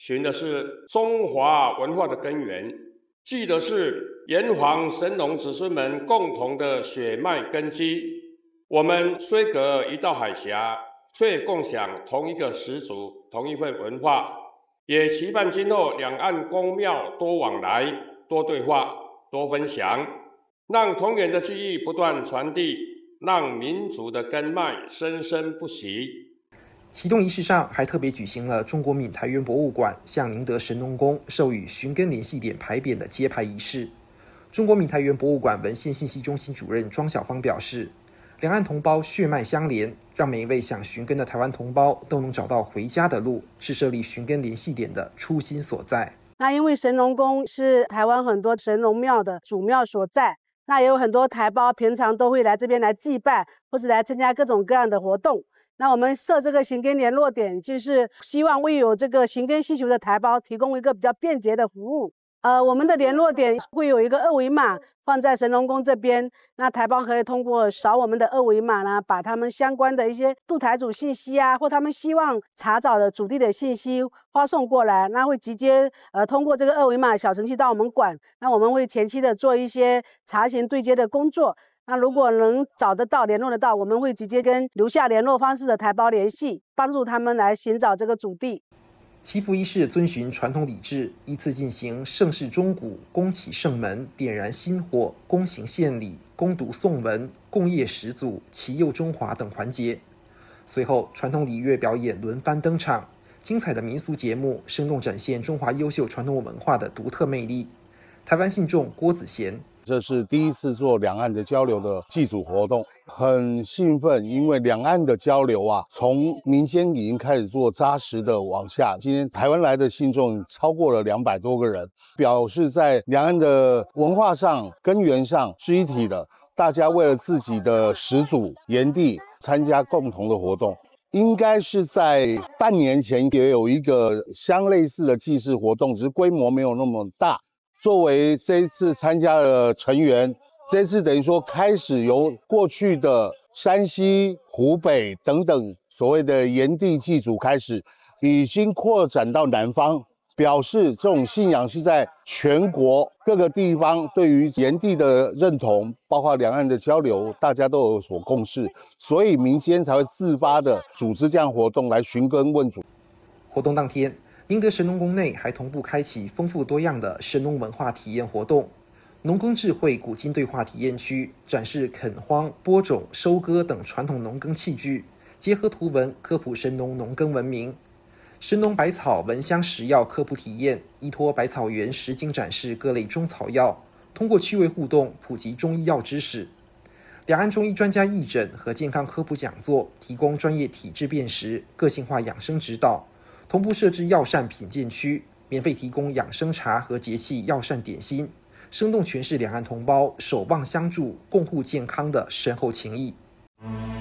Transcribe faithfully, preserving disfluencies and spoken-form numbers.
寻的是中华文化的根源，记的是炎黄神农子孙们共同的血脉根基。我们虽隔一道海峡，却共享同一个始祖，同一份文化，也期盼今后两岸公庙多往来、多对话、多分享，让同源的记忆不断传递，让民族的根脉生生不息。 启动仪式上还特别举行了中国闽台园博物馆向宁德神农宫授予寻根联系点牌匾的揭牌仪式。中国闽台园博物馆文献信息中心主任庄晓芳表示，两岸同胞血脉相连，让每一位想寻根的台湾同胞都能找到回家的路，是设立寻根联系点的初心所在。 那因为神农宫是台湾很多神农庙的主庙所在，那也有很多台胞平常都会来这边来祭拜，或是来参加各种各样的活动。那我们设这个寻根联络点，就是希望为有这个寻根需求的台胞提供一个比较便捷的服务。呃，我们的联络点会有一个二维码放在神农宫这边，那台胞可以通过扫我们的二维码呢，把他们相关的一些渡台主信息啊，或他们希望查找的主地的信息发送过来，那会直接呃通过这个二维码小程序到我们馆，那我们会前期的做一些查询对接的工作。那如果能找得到、联络得到，我们会直接跟留下联络方式的台胞联系，帮助他们来寻找这个主地。 祈福仪式遵循传统礼制，依次进行盛世钟鼓、恭启圣门、点燃薪火、恭行献礼、恭读颂文、共谒始祖、祈佑中华等环节。随后，传统礼乐表演轮番登场，精彩的民俗节目生动展现中华优秀传统文化的独特魅力。台湾信众郭子贤。 这是第一次做两岸的交流的祭祖活动，很兴奋，因为两岸的交流啊，从民间已经开始做扎实的往下。今天台湾来的信众超过了两百多个人，表示在两岸的文化上、根源上是一体的。大家为了自己的始祖炎帝参加共同的活动。应该是在半年前也有一个相类似的祭祀活动，只是规模没有那么大。作为这一次参加的成员，这次等于说开始由过去的山西、湖北等等所谓的炎帝祭祖开始，已经扩展到南方，表示这种信仰是在全国各个地方对于炎帝的认同，包括两岸的交流，大家都有所共识，所以民间才会自发的组织这样活动来寻根问祖。 活动当天，宁德神农宫内还同步开启丰富多样的神农文化体验活动，农耕智慧古今对话体验区展示垦荒、播种、收割等传统农耕器具，结合图文科普神农农耕文明。神农百草闻香食药科普体验，依托百草园实景展示各类中草药，通过趣味互动普及中医药知识。两岸中医专家义诊和健康科普讲座，提供专业体质辨识、个性化养生指导。同步设置药膳品鉴区，免费提供养生茶和节气药膳点心，生动诠释两岸同胞守望相助、共护健康的深厚情谊。